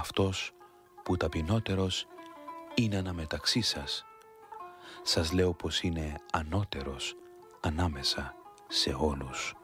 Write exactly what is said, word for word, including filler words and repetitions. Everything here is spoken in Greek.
αυτός που ταπεινότερος είναι αναμεταξύ σας. Σας λέω πως είναι ανώτερος ανάμεσα σε όλους.